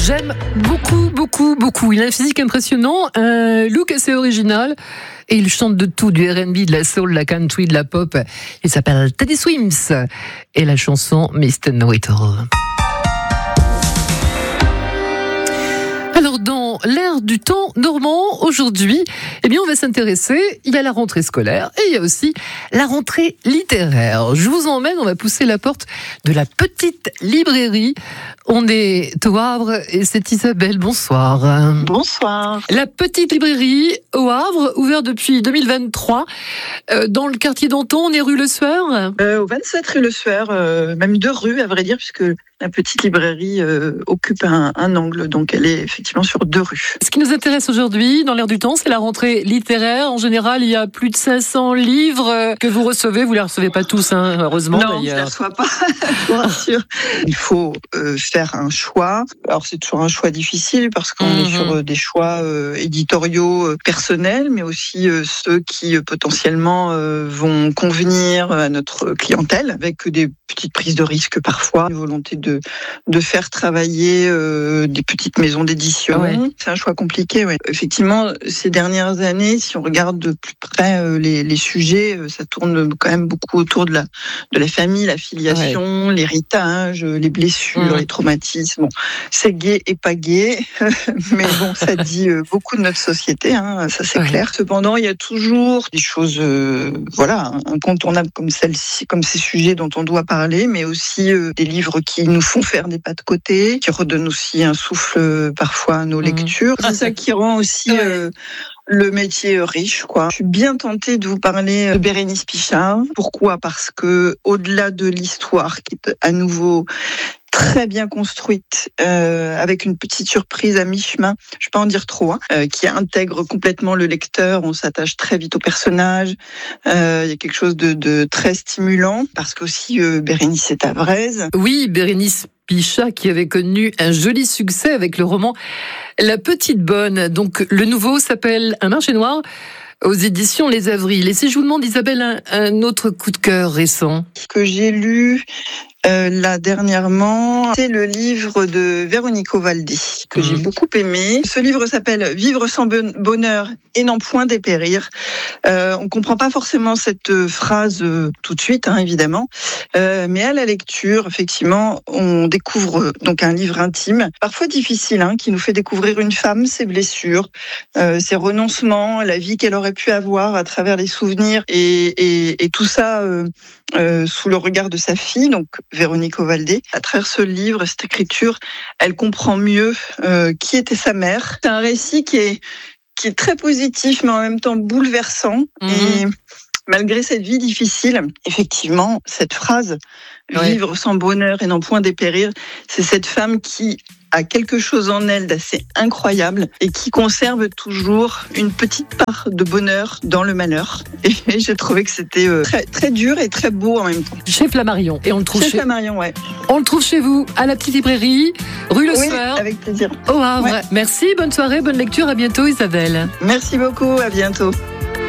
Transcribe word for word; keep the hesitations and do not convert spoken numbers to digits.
J'aime beaucoup, beaucoup, beaucoup. Il a un physique impressionnant, un look assez original. Et il chante de tout, du R and B, de la soul, de la country, de la pop. Il s'appelle Teddy Swims. Et la chanson mister Know-It-All. Alors, dans l'ère du temps normand, aujourd'hui, eh bien, on va s'intéresser, il y a la rentrée scolaire et il y a aussi la rentrée littéraire. Je vous emmène, on va pousser la porte de la petite librairie. On est au Havre et c'est Isabelle, bonsoir. Bonsoir. La petite librairie au Havre, ouverte depuis deux mille vingt-trois, euh, dans le quartier d'Anton, on est rue Le Sueur. Euh, au vingt-sept rue Le Sueur, euh, même deux rues à vrai dire, puisque la petite librairie euh, occupe un, un angle, donc elle est effectivement sur deux rues. Ce qui nous intéresse aujourd'hui, dans l'air du temps, c'est la rentrée littéraire. En général, il y a plus de cinq cents livres que vous recevez. Vous ne les recevez pas tous, hein, heureusement. Non, d'ailleurs. Je ne les reçois pas, je vous rassure. Il faut euh, faire un choix. Alors, c'est toujours un choix difficile parce qu'on mmh. est sur euh, des choix euh, éditoriaux euh, personnels, mais aussi euh, ceux qui euh, potentiellement euh, vont convenir à notre clientèle, avec des petites prises de risque parfois, une volonté de, de faire travailler euh, des petites maisons d'édition. Ouais. C'est un choix compliqué, ouais. Effectivement, ces dernières années, si on regarde de plus près euh, les, les sujets, euh, ça tourne quand même beaucoup autour de la, de la famille, la filiation, ouais. l'héritage, les blessures, mmh. les traumatismes. Bon, c'est gai et pas gai, mais bon, ça dit euh, beaucoup de notre société, hein, ça c'est ouais. clair. Cependant, il y a toujours des choses, euh, voilà, incontournables comme celle-ci, comme ces sujets dont on doit parler, mais aussi euh, des livres qui nous font faire des pas de côté, qui redonnent aussi un souffle euh, parfois à nos mmh. lectures. C'est ça qui rend aussi ouais. euh, le métier riche, quoi. Je suis bien tentée de vous parler de Bérénice Pichard. Pourquoi ? Parce que au-delà de l'histoire, qui est à nouveau très bien construite, euh, avec une petite surprise à mi-chemin, je ne vais pas en dire trop, hein, euh, qui intègre complètement le lecteur, on s'attache très vite au personnage, euh, il y a quelque chose de, de très stimulant, parce qu'aussi euh, Bérénice est havraise. Oui, Bérénice Pichard qui avait connu un joli succès avec le roman La Petite Bonne. Donc le nouveau s'appelle Un marché noir aux éditions Les Avrils. Et si je vous demande, Isabelle, un, un autre coup de cœur récent ? Ce que j'ai lu Euh, là dernièrement, c'est le livre de Véronique Ovaldi que mmh. j'ai beaucoup aimé. Ce livre s'appelle Vivre sans bonheur et n'en point dépérir. Euh, on comprend pas forcément cette phrase euh, tout de suite, hein, évidemment, euh, mais à la lecture, effectivement, on découvre donc un livre intime, parfois difficile, hein, qui nous fait découvrir une femme, ses blessures, euh, ses renoncements, la vie qu'elle aurait pu avoir à travers les souvenirs et, et, et tout ça euh, euh, sous le regard de sa fille, donc Véronique Ovaldi. À travers ce livre, cette écriture, elle comprend mieux euh, qui était sa mère. C'est un récit qui est, qui est très positif, mais en même temps bouleversant. Mmh. Et malgré cette vie difficile, effectivement, cette phrase ouais. « Vivre sans bonheur et n'en point dépérir », c'est cette femme qui a quelque chose en elle d'assez incroyable et qui conserve toujours une petite part de bonheur dans le malheur. Et j'ai trouvé que c'était très, très dur et très beau en même temps. Chez Flammarion. Et on le trouve chez, chez Flammarion, ouais. On le trouve chez vous, à la petite librairie, rue Le Sueur. Oui, avec plaisir. Au Havre. Ouais. Merci, bonne soirée, bonne lecture. À bientôt, Isabelle. Merci beaucoup, à bientôt.